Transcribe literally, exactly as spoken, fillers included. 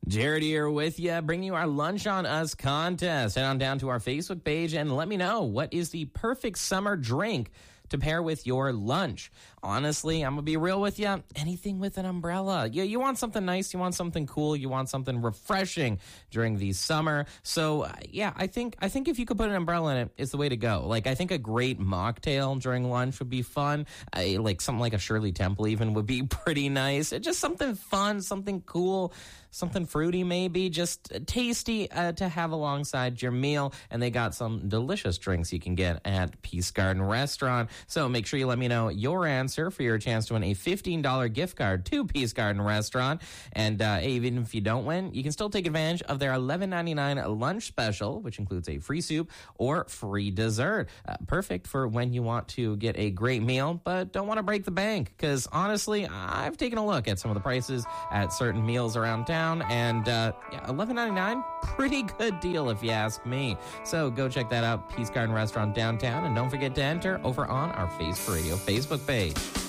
Jared here with you, bringing you our Lunch on Us contest. Head on down to our Facebook page and let me know, what is the perfect summer drink to pair with your lunch? Honestly, I'm going to be real with you. Anything with an umbrella. You, you want something nice. You want something cool. You want something refreshing during the summer. So, uh, yeah, I think I think if you could put an umbrella in it, it's the way to go. Like, I think a great mocktail during lunch would be fun. I, like, something like a Shirley Temple even would be pretty nice. Just something fun, something cool, something fruity maybe. Just tasty uh, to have alongside your meal. And they got some delicious drinks you can get at Peace Garden Restaurant. So make sure you let me know your answer for your chance to win a fifteen dollars gift card to Peace Garden Restaurant. And uh, even if you don't win, you can still take advantage of their eleven ninety-nine lunch special, which includes a free soup or free dessert. Uh, perfect for when you want to get a great meal, but don't want to break the bank. Because honestly, I've taken a look at some of the prices at certain meals around town, and uh, yeah, eleven ninety-nine, pretty good deal if you ask me. So go check that out, Peace Garden Restaurant downtown, and don't forget to enter over on our Face for Radio Facebook page.